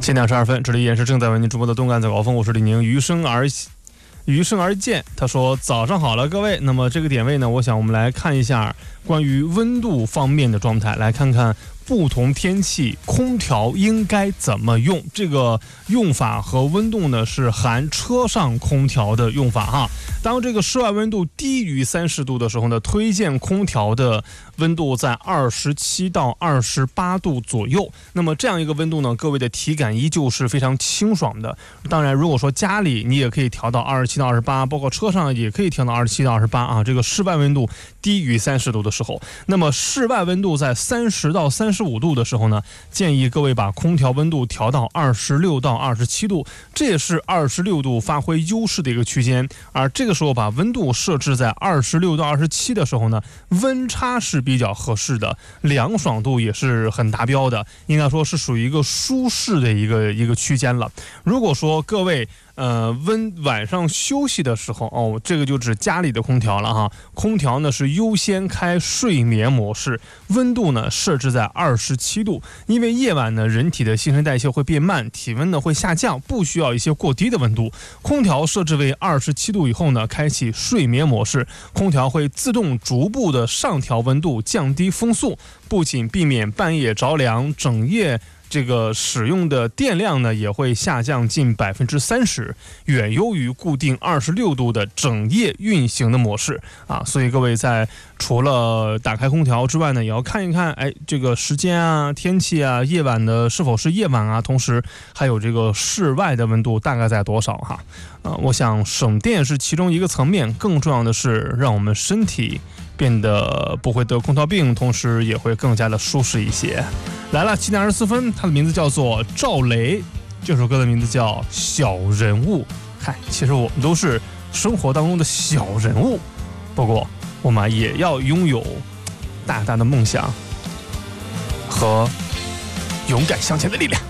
7点12分，这里也是正在为您直播的动感早高峰，我是李宁。余生而见，他说早上好了各位。那么这个点位呢，我想我们来看一下关于温度方面的状态，来看看不同天气空调应该怎么用。这个用法和温度呢是含车上空调的用法哈。当这个室外温度低于30度的时候呢，推荐空调的温度在27到28度左右。那么这样一个温度呢，各位的体感依旧是非常清爽的。当然如果说家里你也可以调到27到28，包括车上也可以调到27到28啊。这个室外温度低于30度的时候，那么室外温度在30到35度的时候呢，建议各位把空调温度调到26到27度，这也是26度发挥优势的一个区间。而这个时候把温度设置在26到27的时候呢，温差是比较合适的，凉爽度也是很达标的，应该说是属于一个舒适的一个区间了。如果说各位晚上休息的时候哦，这个就指家里的空调了哈。空调呢是优先开睡眠模式，温度呢设置在27度，因为夜晚呢人体的新陈代谢会变慢，体温呢会下降，不需要一些过低的温度。空调设置为27度以后呢，开启睡眠模式，空调会自动逐步的上调温度，降低风速，不仅避免半夜着凉，整夜这个使用的电量呢也会下降近30%，远优于固定26度的整夜运行的模式啊。所以各位在除了打开空调之外呢，也要看一看，这个时间啊、天气啊、夜晚的是否是夜晚啊，同时还有这个室外的温度大概在多少哈。我想省电是其中一个层面，更重要的是让我们身体变得不会得空调病，同时也会更加的舒适一些。来了，7点24分，他的名字叫做赵雷，这首歌的名字叫《小人物》。其实我们都是生活当中的小人物，不过我们也要拥有大大的梦想和勇敢向前的力量。